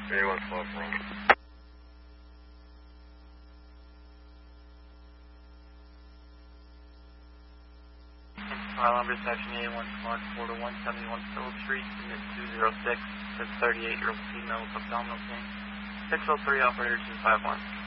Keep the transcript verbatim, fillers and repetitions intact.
A one twelve wrong. File number reception A one Smart four to one seventy-one Phillips Street, unit two zero six, says thirty-eight-year-old female with abdominal pain. six oh three operator two five one.